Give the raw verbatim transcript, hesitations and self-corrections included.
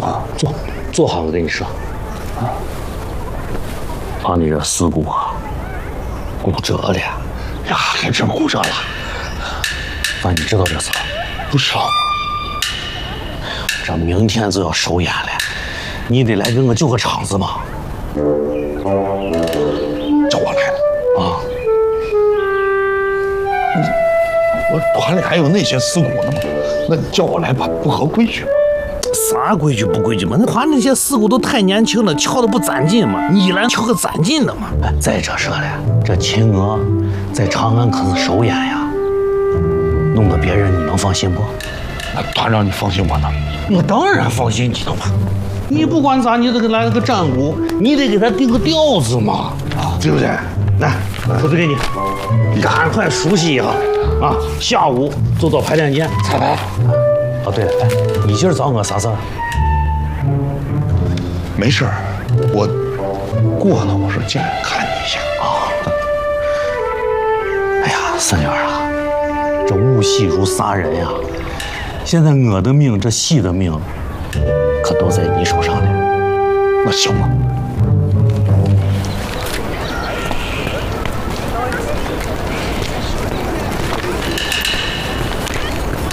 啊， 坐，坐好，我跟你说。啊，俺你这事故啊，骨折了呀， 还真骨折了。 反正你知道这事儿？ 不知道。 这明天就要首演了，你得来给我救个场子嘛。 叫我来了啊！我团里还有那些事故呢嘛，那你叫我来吧，不合规矩吗？ 啥规矩不规矩嘛？那团那些事故都太年轻了，跳的不攒劲嘛。你来跳个攒劲的嘛。哎，再者说了，这秦娥在长安可是首演呀，弄个别人你能放心不？ 那团长你放心我呢？ 我当然放心你了嘛。你不管咋，你得给来了个战鼓，你得给他定个调子嘛， 啊，对不对？ 来，谱子给你，赶快熟悉一下啊！下午就到排练间彩排。哦，对了，哎，你今儿找我啥事儿？ 没事儿，我过了，我说进来看你一下啊。 哎呀，三元啊，这物戏如杀人呀！现在我的命，这戏的命，可都在你手上呢。 那行吧，